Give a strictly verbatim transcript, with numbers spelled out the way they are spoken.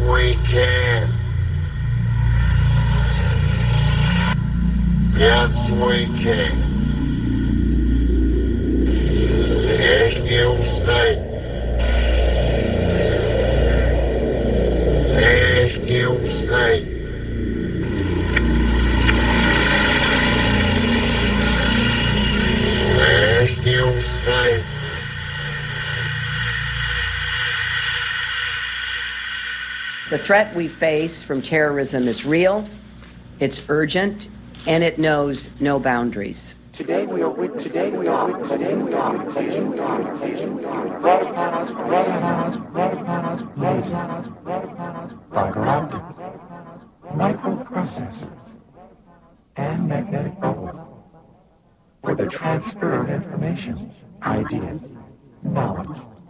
we can. Yes, we can. If you say, if you say, if you say, the threat we face from terrorism is real, it's urgent, and it knows no boundaries. Today we are with today we are with today we are with today we are with today we are brought upon us brought upon us brought upon us brought upon us brought upon us fiber optics, microprocessors, and magnetic bubbles for the transfer of information, ideas, knowledge.